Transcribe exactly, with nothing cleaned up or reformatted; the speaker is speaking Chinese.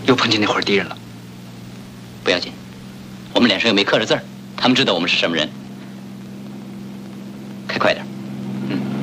又碰见那伙敌人了。 不要紧，我们脸上又没刻着字儿，他们知道我们是什么人。开快点。